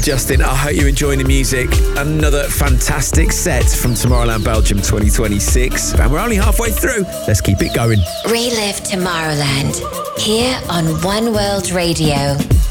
Justin, I hope you're enjoying the music. Another fantastic set from Tomorrowland Belgium 2026. And we're only halfway through. Let's keep it going. Relive Tomorrowland here on One World Radio.